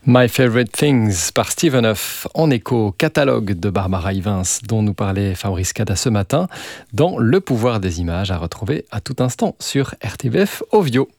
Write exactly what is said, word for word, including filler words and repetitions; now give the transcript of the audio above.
My Favorite Things par Steven Hoff, en écho au catalogue de Barbara Ivens dont nous parlait Fabrice Cada ce matin, dans Le pouvoir des images, à retrouver à tout instant sur R T B F Ovio.